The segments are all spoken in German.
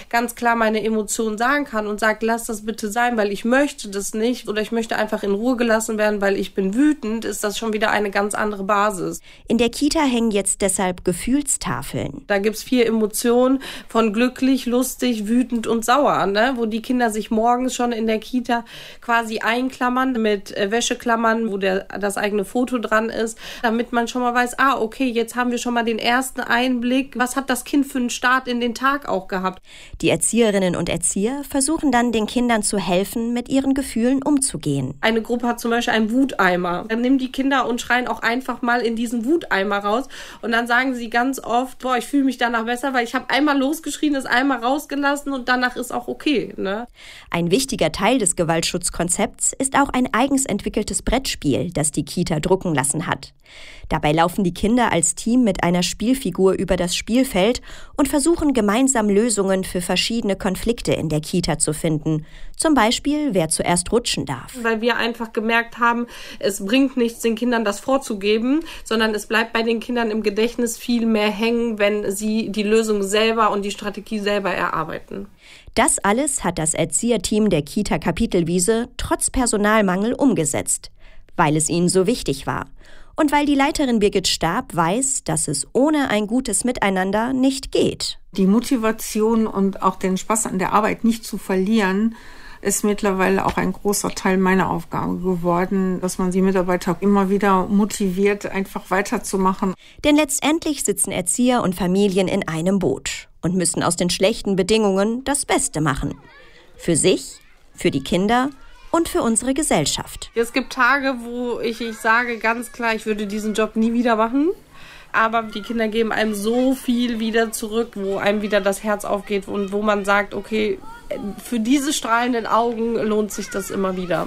ganz klar meine Emotionen sagen kann und sagt, lass das bitte sein, weil ich möchte das nicht oder ich möchte einfach in Ruhe gelassen werden, weil ich bin wütend, ist das schon wieder eine ganz andere Basis. In der Kita hängen jetzt deshalb Gefühlstafeln. Da gibt's 4 Emotionen von glücklich, lustig, wütend und sauer, ne? Wo die Kinder sich morgens schon in der Kita quasi einklammern mit Wäscheklammern, wo das eigene Foto dran ist, damit man schon mal weiß, okay, jetzt haben wir schon mal den ersten Einblick, was hat das Kind für einen Start in den Tag auch gehabt. Die Erzieherinnen und Erzieher versuchen dann, den Kindern zu helfen, mit ihren Gefühlen umzugehen. Eine Gruppe hat zum Beispiel einen Wuteimer. Dann nehmen die Kinder und schreien auch einfach mal in diesen Wuteimer raus und dann sagen sie ganz oft, ich fühle mich danach besser, weil ich habe einmal losgeschrien, es einmal rausgelassen und danach ist auch okay. Ne? Ein wichtiger Teil des Gewaltschutzkonzepts ist auch ein eigens entwickeltes Brettspiel, das die Kita drucken lassen hat. Dabei laufen die Kinder als Team mit einer Spielfigur über das Spielfeld und versuchen gemeinsam Lösungen für verschiedene Konflikte in der Kita zu finden. Zum Beispiel, wer zuerst rutschen darf. Weil wir einfach gemerkt haben, es bringt nichts, den Kindern das vorzugeben, sondern es bleibt bei den Kindern im Gedächtnis viel mehr hängen, wenn sie die Lösung selber und die Strategie selber erarbeiten. Das alles hat das Erzieherteam der Kita Kapitelwiese trotz Personalmangel umgesetzt, weil es ihnen so wichtig war. Und weil die Leiterin Birgit Stab weiß, dass es ohne ein gutes Miteinander nicht geht. Die Motivation und auch den Spaß an der Arbeit nicht zu verlieren, ist mittlerweile auch ein großer Teil meiner Aufgabe geworden, dass man die Mitarbeiter immer wieder motiviert, einfach weiterzumachen. Denn letztendlich sitzen Erzieher und Familien in einem Boot und müssen aus den schlechten Bedingungen das Beste machen. Für sich, für die Kinder und für unsere Gesellschaft. Es gibt Tage, wo ich sage ganz klar, ich würde diesen Job nie wieder machen. Aber die Kinder geben einem so viel wieder zurück, wo einem wieder das Herz aufgeht und wo man sagt, okay, für diese strahlenden Augen lohnt sich das immer wieder.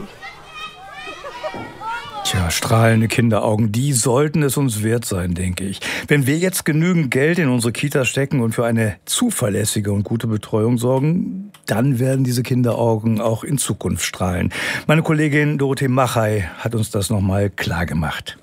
Tja, strahlende Kinderaugen, die sollten es uns wert sein, denke ich. Wenn wir jetzt genügend Geld in unsere Kita stecken und für eine zuverlässige und gute Betreuung sorgen, dann werden diese Kinderaugen auch in Zukunft strahlen. Meine Kollegin Dorothee Machey hat uns das nochmal klar gemacht.